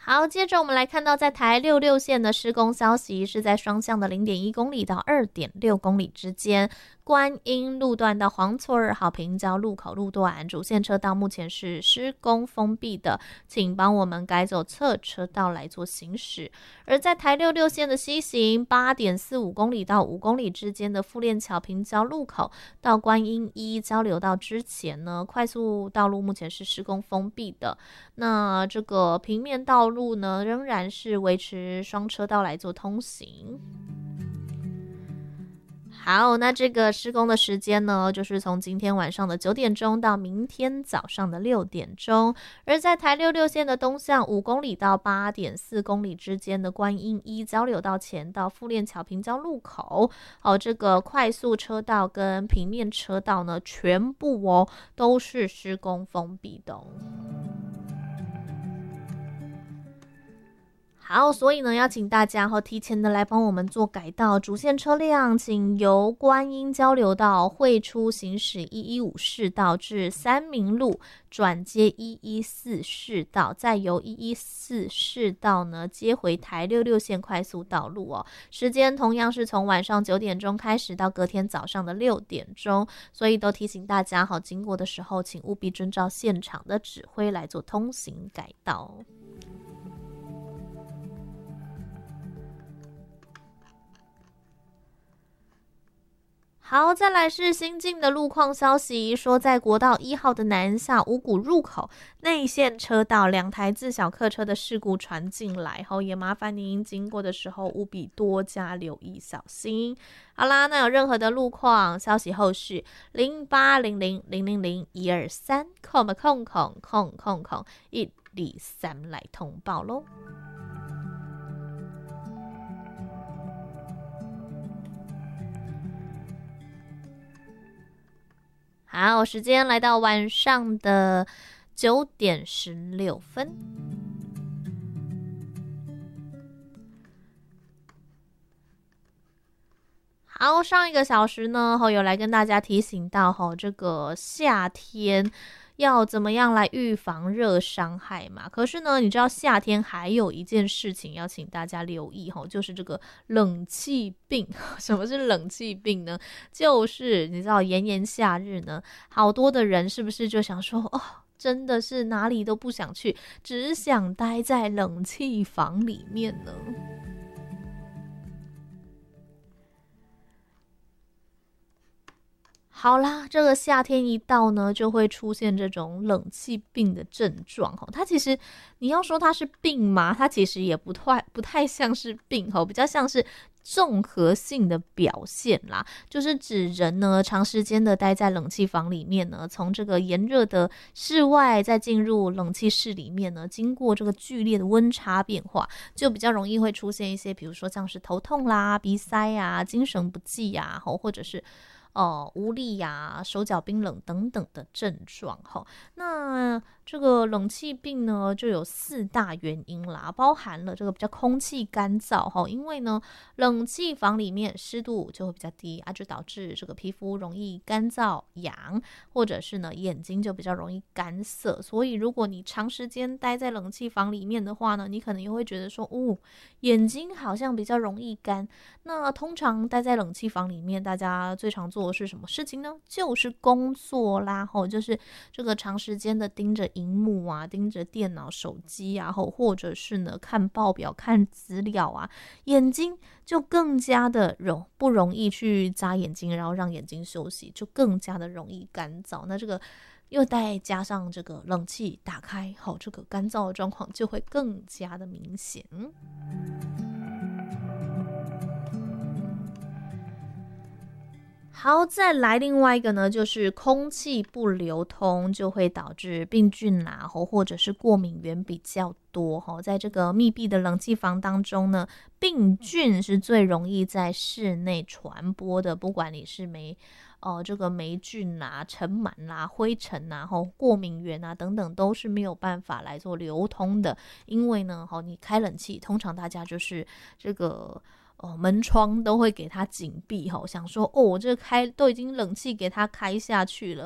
好，接着我们来看到在台66线的施工消息，是在双向的0.1公里到2.6公里之间，观音路段到黄村好平交路口路段主线车道目前是施工封闭的，请帮我们改走侧车道来做行驶。而在台66线的西行8.45公里到5公里之间的富链桥平交路口到观音一交流道之前呢，快速道路目前是施工封闭的。那这个平面道路呢，仍然是维持双车道来做通行。好，那这个施工的时间呢，就是从今天晚上的9点钟到明天早上的6点钟。而在台66线的东向5公里到8.4公里之间的观音一交流道前到富链桥平交路口，这个快速车道跟平面车道呢，全部都是施工封闭的好，所以呢，要请大家提前的来帮我们做改道，主线车辆请由观音交流道汇出行驶115市道至三民路转接114市道，再由114市道呢接回台66线快速道路时间同样是从晚上9点钟开始到隔天早上的6点钟，所以都提醒大家经过的时候请务必遵照现场的指挥来做通行改道。好，再来是新进的路况消息，说在国道1号的南下五股入口内线车道2台自小客车的事故传进来后，也麻烦您经过的时候务必多加留意小心。好啦，那有任何的路况消息后续0800000123123来通报咯。好，时间来到晚上的9点16分。好，上一个小时呢，有来跟大家提醒到这个夏天要怎么样来预防热伤害嘛？可是呢，你知道夏天还有一件事情要请大家留意就是这个冷气病。什么是冷气病呢？就是你知道炎炎夏日呢，好多的人是不是就想说真的是哪里都不想去，只想待在冷气房里面呢？好啦，这个夏天一到呢，就会出现这种冷气病的症状它其实你要说它是病吗？它其实也不太像是病比较像是综合性的表现啦，就是指人呢长时间的待在冷气房里面呢，从这个炎热的室外再进入冷气室里面呢，经过这个剧烈的温差变化，就比较容易会出现一些比如说像是头痛啦、鼻塞啊、精神不济啊，或者是无力呀、手脚冰冷等等的症状那这个冷气病呢，就有4大原因啦，包含了这个比较空气干燥因为呢，冷气房里面湿度就会比较低就导致这个皮肤容易干燥痒，或者是呢眼睛就比较容易干涩。所以如果你长时间待在冷气房里面的话呢，你可能也会觉得说眼睛好像比较容易干。那通常待在冷气房里面，大家最常做的是什么事情呢？就是工作啦就是这个长时间的盯着荧幕啊，盯着电脑手机啊，或者是呢看报表看资料啊，眼睛就更加的不容易去眨眼睛，然后让眼睛休息，就更加的容易干燥。那这个又再加上这个冷气打开这个干燥的状况就会更加的明显。好，再来另外一个呢，就是空气不流通就会导致病菌啦，或者是过敏源比较多在这个密闭的冷气房当中呢，病菌是最容易在室内传播的，不管你是这个霉菌啦、尘螨啦、灰尘啦、过敏源啊等等，都是没有办法来做流通的。因为呢你开冷气，通常大家就是这个门窗都会给它紧闭想说这都已经冷气给它开下去了，